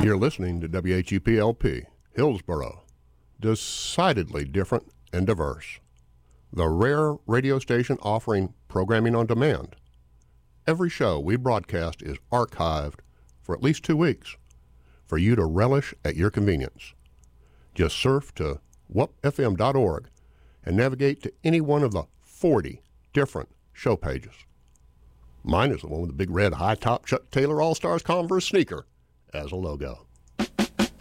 You're listening to WHUP-LP, Hillsboro, decidedly different and diverse. The rare radio station offering programming on demand. Every show we broadcast is archived for at least 2 weeks for you to relish at your convenience. Just surf to wupfm.org and navigate to any one of the 40 different show pages. Mine is the one with the big red high-top Chuck Taylor All-Stars Converse sneaker as a logo.